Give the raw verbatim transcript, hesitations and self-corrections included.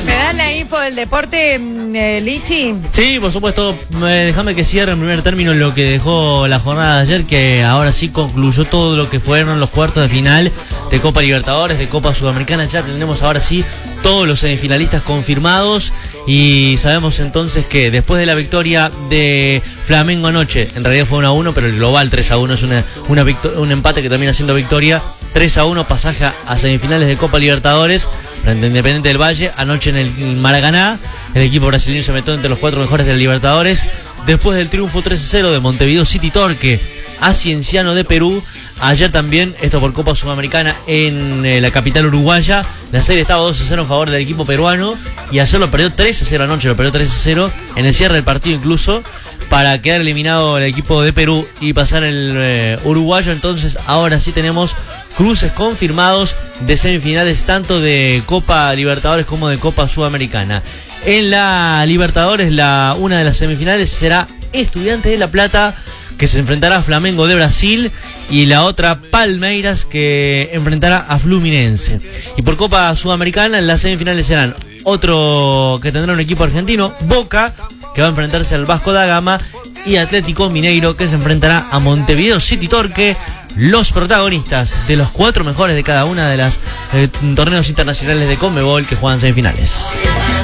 ¿Me dan la info del deporte, eh, Lichi? Sí, por supuesto. Eh, déjame que cierre en primer término lo que dejó la jornada de ayer, que ahora sí concluyó todo lo que fueron los cuartos de final de Copa Libertadores, de Copa Sudamericana. Ya tenemos ahora sí todos los semifinalistas confirmados y sabemos entonces que después de la victoria de Flamengo anoche, en realidad fue uno a uno, pero el global tres a uno es una, una un empate que termina siendo victoria, tres a uno, pasaje a semifinales de Copa Libertadores frente a Independiente del Valle. Anoche en el Maracaná el equipo brasileño se metió entre los cuatro mejores de la Libertadores después del triunfo tres a cero de Montevideo City Torque a Cienciano de Perú. Ayer también, esto por Copa Sudamericana en eh, la capital uruguaya, la serie estaba dos a cero en favor del equipo peruano y ayer lo perdió tres a cero anoche, lo perdió tres a cero en el cierre del partido incluso, para quedar eliminado el equipo de Perú y pasar el eh, uruguayo. Entonces ahora sí tenemos cruces confirmados de semifinales tanto de Copa Libertadores como de Copa Sudamericana. En la Libertadores, la una de las semifinales será Estudiantes de La Plata, que se enfrentará a Flamengo de Brasil, y la otra Palmeiras, que enfrentará a Fluminense. Y por Copa Sudamericana, en las semifinales serán otro que tendrá un equipo argentino, Boca, que va a enfrentarse al Vasco da Gama, y Atlético Mineiro, que se enfrentará a Montevideo City Torque, los protagonistas de los cuatro mejores de cada una de las eh, torneos internacionales de Conmebol que juegan semifinales.